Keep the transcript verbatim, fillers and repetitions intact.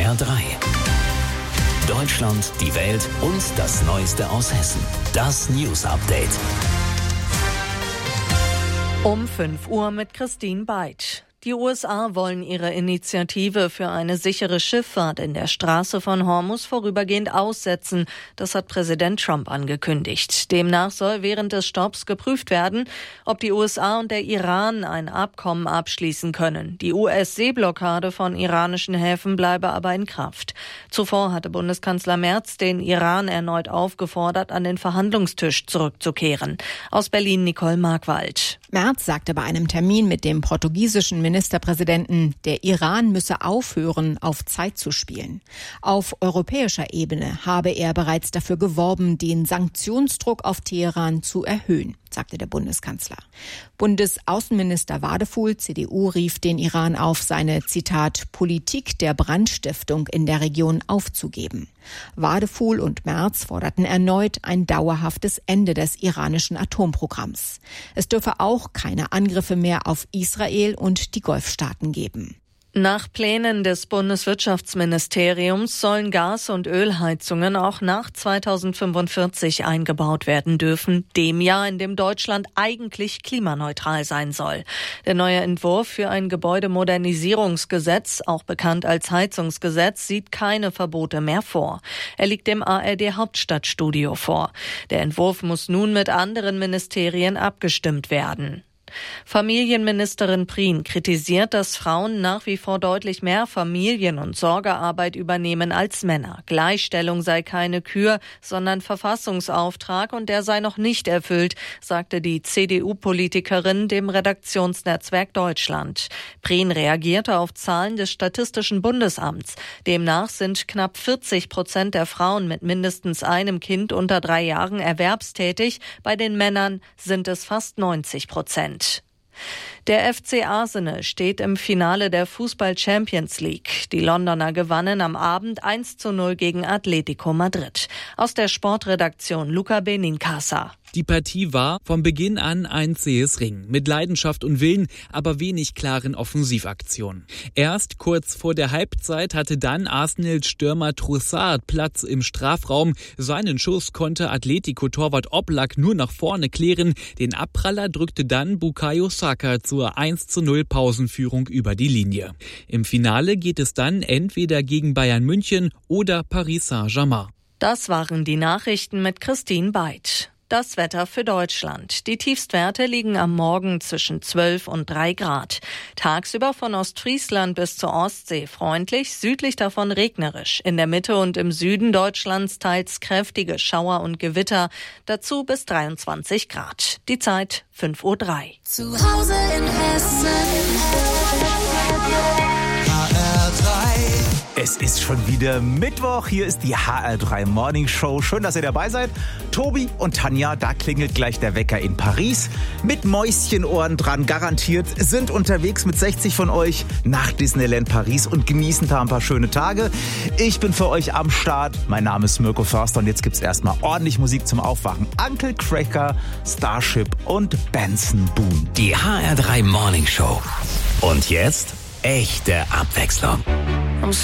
R drei. Deutschland, die Welt und das Neueste aus Hessen. Das News Update. Um fünf Uhr mit Christine Beitsch. Die U S A wollen ihre Initiative für eine sichere Schifffahrt in der Straße von Hormuz vorübergehend aussetzen. Das hat Präsident Trump angekündigt. Demnach soll während des Stopps geprüft werden, ob die U S A und der Iran ein Abkommen abschließen können. Die U S-Seeblockade von iranischen Häfen bleibe aber in Kraft. Zuvor hatte Bundeskanzler Merz den Iran erneut aufgefordert, an den Verhandlungstisch zurückzukehren. Aus Berlin Nicole Markwald. Merz sagte bei einem Termin mit dem portugiesischen Ministerpräsidenten, der Iran müsse aufhören, auf Zeit zu spielen. Auf europäischer Ebene habe er bereits dafür geworben, den Sanktionsdruck auf Teheran zu erhöhen, sagte der Bundeskanzler. Bundesaußenminister Wadefuhl, C D U, rief den Iran auf, seine, Zitat, Politik der Brandstiftung in der Region aufzugeben. Wadefuhl und Merz forderten erneut ein dauerhaftes Ende des iranischen Atomprogramms. Es dürfe auch keine Angriffe mehr auf Israel und die Golfstaaten geben. Nach Plänen des Bundeswirtschaftsministeriums sollen Gas- und Ölheizungen auch nach zweitausendfünfundvierzig eingebaut werden dürfen, dem Jahr, in dem Deutschland eigentlich klimaneutral sein soll. Der neue Entwurf für ein Gebäudemodernisierungsgesetz, auch bekannt als Heizungsgesetz, sieht keine Verbote mehr vor. Er liegt dem A R D-Hauptstadtstudio vor. Der Entwurf muss nun mit anderen Ministerien abgestimmt werden. Familienministerin Prien kritisiert, dass Frauen nach wie vor deutlich mehr Familien- und Sorgearbeit übernehmen als Männer. Gleichstellung sei keine Kür, sondern Verfassungsauftrag und der sei noch nicht erfüllt, sagte die C D U-Politikerin dem Redaktionsnetzwerk Deutschland. Prien reagierte auf Zahlen des Statistischen Bundesamts. Demnach sind knapp vierzig Prozent der Frauen mit mindestens einem Kind unter drei Jahren erwerbstätig. Bei den Männern sind es fast neunzig Prozent. Der F C Arsenal steht im Finale der Fußball-Champions League. Die Londoner gewannen am Abend eins zu null gegen Atletico Madrid. Aus der Sportredaktion Luca Benincasa. Die Partie war von Beginn an ein zähes Ringen, mit Leidenschaft und Willen, aber wenig klaren Offensivaktionen. Erst kurz vor der Halbzeit hatte dann Arsenals Stürmer Trossard Platz im Strafraum. Seinen Schuss konnte Atletico-Torwart Oblak nur nach vorne klären. Den Abpraller drückte dann Bukayo Saka zur eins zu null Pausenführung über die Linie. Im Finale geht es dann entweder gegen Bayern München oder Paris Saint-Germain. Das waren die Nachrichten mit Christine Beitsch. Das Wetter für Deutschland. Die Tiefstwerte liegen am Morgen zwischen zwölf und drei Grad. Tagsüber von Ostfriesland bis zur Ostsee freundlich, südlich davon regnerisch. In der Mitte und im Süden Deutschlands teils kräftige Schauer und Gewitter. Dazu bis dreiundzwanzig Grad. Die Zeit fünf Uhr drei. Zu Hause in Hessen. H R drei. Es ist schon wieder Mittwoch. Hier ist die H R drei Morning Show. Schön, dass ihr dabei seid. Tobi und Tanja, da klingelt gleich der Wecker in Paris. Mit Mäuschenohren dran, garantiert, sind unterwegs mit sechzig von euch nach Disneyland Paris und genießen da ein paar schöne Tage. Ich bin für euch am Start. Mein Name ist Mirko Förster und jetzt gibt's erstmal ordentlich Musik zum Aufwachen. Uncle Cracker, Starship und Benson Boone. Die H R drei Morning Show. Und jetzt echte Abwechslung.